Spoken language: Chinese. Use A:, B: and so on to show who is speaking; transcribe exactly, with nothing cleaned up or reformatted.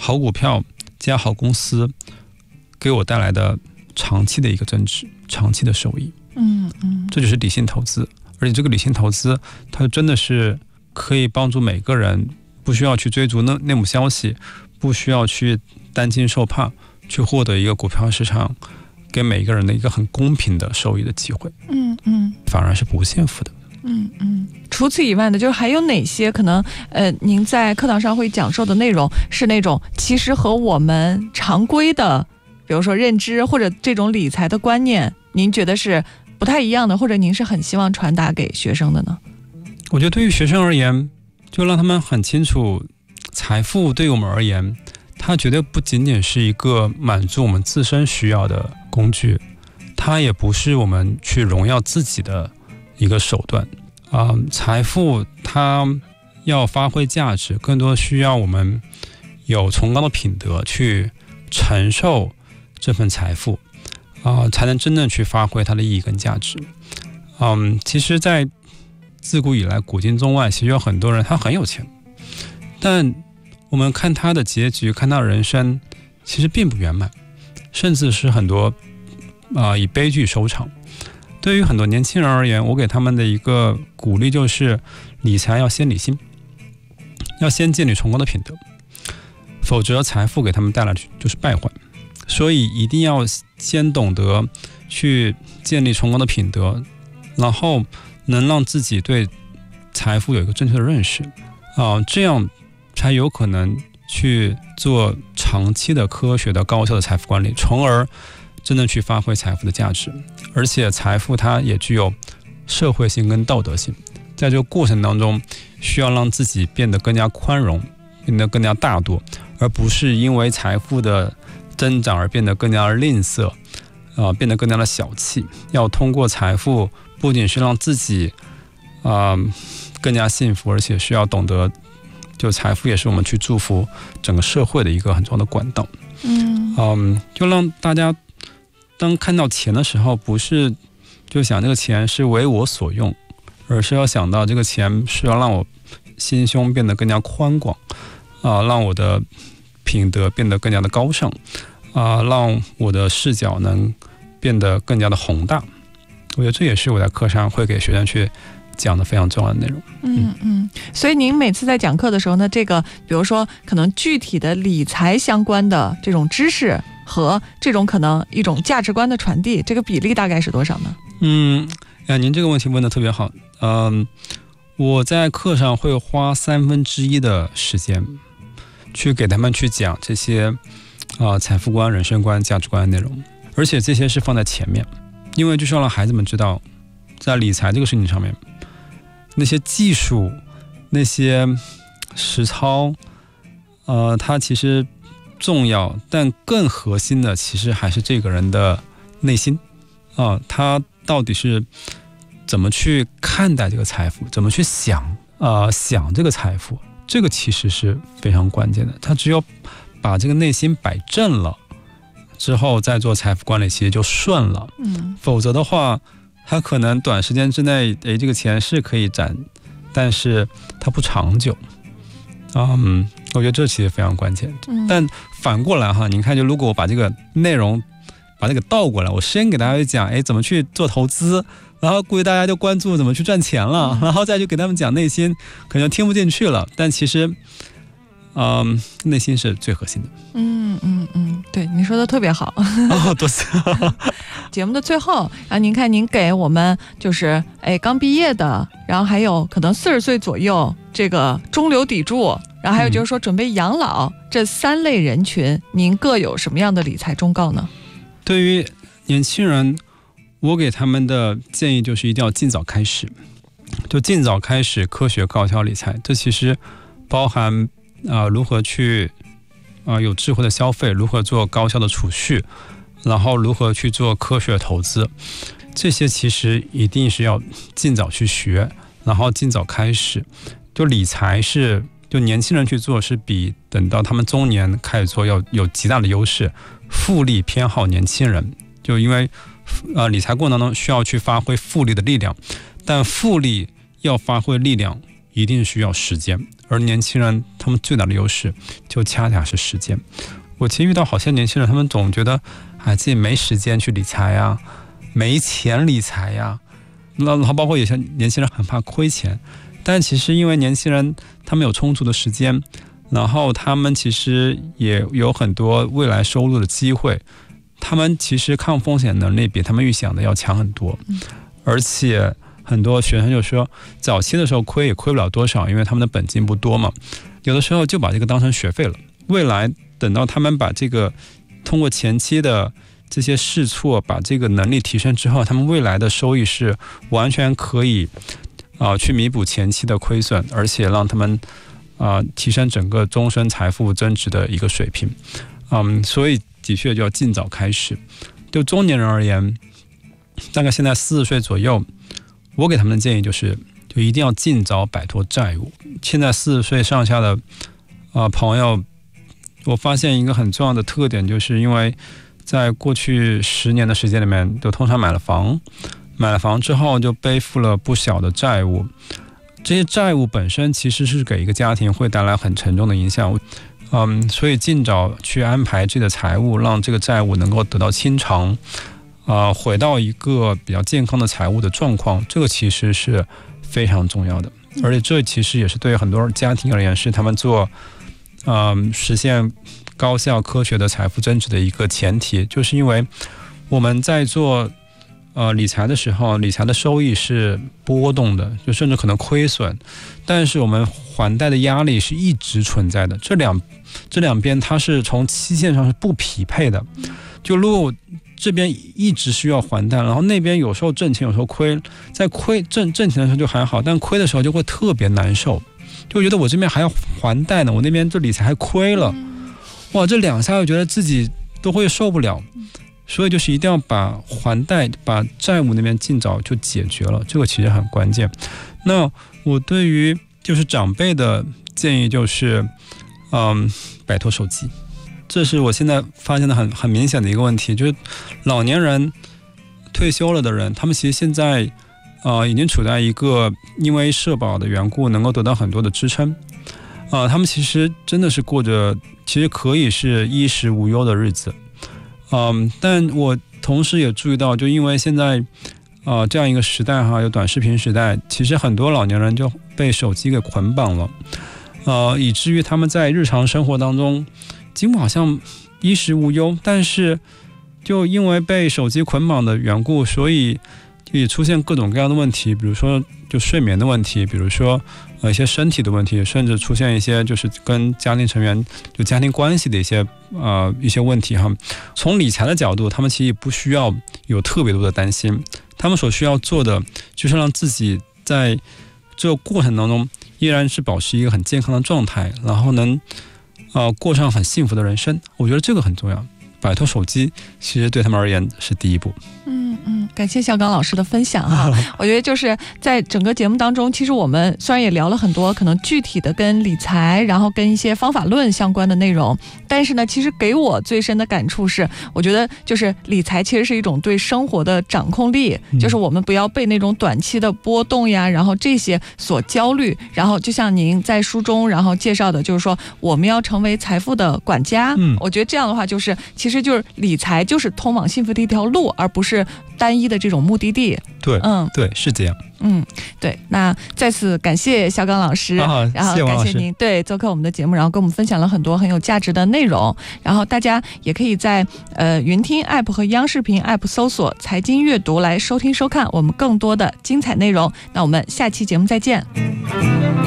A: 好股票加好公司给我带来的长期的一个增值，长期的收益。
B: 嗯嗯，
A: 这就是理性投资。而且这个理性投资，它真的是可以帮助每个人，不需要去追逐内内幕消息，不需要去担惊受怕，去获得一个股票市场给每一个人的一个很公平的收益的机会。
B: 嗯嗯，
A: 反而是不限负的。
B: 嗯嗯，除此以外呢，就是还有哪些可能呃，您在课堂上会讲授的内容是那种其实和我们常规的，比如说认知或者这种理财的观念，您觉得是不太一样的，或者您是很希望传达给学生的呢？
A: 我觉得对于学生而言，就让他们很清楚，财富对于我们而言，它绝对不仅仅是一个满足我们自身需要的工具，它也不是我们去荣耀自己的一个手段啊、呃。财富它要发挥价值，更多需要我们有崇高的品德去承受这份财富啊、呃，才能真正去发挥它的意义跟价值。嗯，其实在自古以来古今中外，其实有很多人他很有钱，但我们看他的结局，看他的人生其实并不圆满，甚至是很多啊、呃、以悲剧收场。对于很多年轻人而言，我给他们的一个鼓励就是理财要先理性，要先建立崇高的品德，否则财富给他们带来的就是败坏。所以一定要先懂得去建立崇高的品德，然后能让自己对财富有一个正确的认识啊、呃，这样才有可能去做长期的科学的高效的财富管理，从而真正去发挥财富的价值。而且财富它也具有社会性跟道德性，在这个过程当中需要让自己变得更加宽容，变得更加大度，而不是因为财富的增长而变得更加吝啬啊、呃，变得更加的小气。要通过财富不仅是让自己啊、呃、更加幸福，而且需要懂得，就财富也是我们去祝福整个社会的一个很重要的管道。
B: 嗯
A: 嗯，就让大家当看到钱的时候，不是就想这个钱是为我所用，而是要想到这个钱是要让我心胸变得更加宽广啊、呃，让我的品德变得更加的高尚啊、呃，让我的视角能变得更加的宏大。我觉得这也是我在课上会给学生去讲的非常重要的内容。
B: 嗯嗯，所以您每次在讲课的时候呢，这个比如说可能具体的理财相关的这种知识和这种可能一种价值观的传递，这个比例大概是多少呢？
A: 嗯，呀，您这个问题问得特别好。嗯，我在课上会花三分之一的时间去给他们去讲这些啊、呃、财富观、人生观、价值观的内容，而且这些是放在前面，因为就是要让孩子们知道，在理财这个事情上面，那些技术、那些实操，呃，它其实重要，但更核心的其实还是这个人的内心啊、呃，他到底是怎么去看待这个财富，怎么去想啊、呃、想这个财富，这个其实是非常关键的。他只有把这个内心摆正了之后，再做财富管理，其实就顺了。
B: 嗯，
A: 否则的话，他可能短时间之内，诶，这个钱是可以攒，但是它不长久。嗯，我觉得这其实非常关键。
B: 嗯、
A: 但反过来哈，你看，就如果我把这个内容把这个倒过来，我先给大家讲，诶，怎么去做投资，然后估计大家就关注怎么去赚钱了，然后再去给他们讲内心，可能听不进去了。但其实，嗯，内心是最核心的。
B: 嗯嗯嗯，对，你说的特别好。
A: 哦，多谢。
B: 节目的最后，然后您看，您给我们就是哎刚毕业的，然后还有可能四十岁左右这个中流砥柱，然后还有就是说准备养老、嗯、这三类人群，您各有什么样的理财忠告呢？
A: 对于年轻人，我给他们的建议就是一定要尽早开始，就尽早开始科学高效理财。这其实包含啊、呃、如何去啊、呃、有智慧的消费，如何做高效的储蓄，然后如何去做科学的投资，这些其实一定是要尽早去学，然后尽早开始。就理财是就年轻人去做，是比等到他们中年开始做要有极大的优势。复利偏好年轻人，就因为呃理财过程当中需要去发挥复利的力量，但复利要发挥力量一定需要时间， 而年轻人他们最大的优势就恰恰是时间。我其实遇到好些年轻人，他们总觉得哎自己没时间去理财呀，没钱理财呀，然后包括有些年轻人很怕亏钱，但其实因为年轻人他们有充足的时间，然后他们其实也有很多未来收入的机会，他们其实抗风险能力比他们预想的要强很多，而且很多学生就说早期的时候亏也亏不了多少，因为他们的本金不多嘛，有的时候就把这个当成学费了，未来等到他们把这个通过前期的这些试错把这个能力提升之后，他们未来的收益是完全可以啊、呃、去弥补前期的亏损，而且让他们啊、呃、提升整个终身财富增值的一个水平。嗯，所以的确就要尽早开始。就中年人而言，大概现在四十岁左右，我给他们的建议就是，就一定要尽早摆脱债务。现在四十岁上下的啊、呃、朋友，我发现一个很重要的特点，就是因为在过去十年的时间里面，都通常买了房，买了房之后就背负了不小的债务。这些债务本身其实是给一个家庭会带来很沉重的影响，嗯，所以尽早去安排这个财务，让这个债务能够得到清偿，啊、呃，回到一个比较健康的财务的状况，这个其实是非常重要的。而且这其实也是对很多家庭而言，是他们做，嗯，实现高效科学的财富增值的一个前提，就是因为我们在做呃理财的时候，理财的收益是波动的，就甚至可能亏损，但是我们还贷的压力是一直存在的，这两这两边它是从期限上是不匹配的。就如果这边一直需要还贷，然后那边有时候挣钱有时候亏，在亏挣挣钱的时候就还好，但亏的时候就会特别难受，就觉得我这边还要还贷呢，我那边这理财还亏了，哇，这两下又觉得自己都会受不了。所以就是一定要把还贷把债务那边尽早就解决了，这个其实很关键。那我对于就是长辈的建议就是，嗯，摆脱手机，这是我现在发现的很很明显的一个问题，就是老年人退休了的人，他们其实现在呃已经处在一个因为社保的缘故能够得到很多的支撑，啊、呃，他们其实真的是过着其实可以是衣食无忧的日子。嗯，但我同时也注意到，就因为现在，呃，这样一个时代哈，有短视频时代，其实很多老年人就被手机给捆绑了，呃，以至于他们在日常生活当中，尽管好像衣食无忧，但是就因为被手机捆绑的缘故，所以也出现各种各样的问题，比如说就睡眠的问题，比如说呃一些身体的问题，甚至出现一些就是跟家庭成员就家庭关系的一些呃一些问题哈。从理财的角度，他们其实不需要有特别多的担心，他们所需要做的就是让自己在这个过程当中依然是保持一个很健康的状态，然后能呃过上很幸福的人生。我觉得这个很重要。摆脱手机其实对他们而言是第一步。
B: 嗯嗯，感谢小刚老师的分享哈、啊。我觉得就是在整个节目当中，其实我们虽然也聊了很多可能具体的跟理财，然后跟一些方法论相关的内容，但是呢，其实给我最深的感触是，我觉得就是理财其实是一种对生活的掌控力，嗯、就是我们不要被那种短期的波动呀，然后这些所焦虑。然后就像您在书中然后介绍的，就是说我们要成为财富的管家。嗯，我觉得这样的话，就是其实。其实就是理财就是通往幸福的一条路，而不是单一的这种目的地。
A: 对，嗯，对，是这样。
B: 嗯，对。那再次感谢小刚老师，
A: 啊、
B: 然后感谢您对做客我们的节目，然后跟我们分享了很多很有价值的内容。然后大家也可以在呃云听 App 和央视频 App 搜索财经阅读来收听收看我们更多的精彩内容。那我们下期节目再见。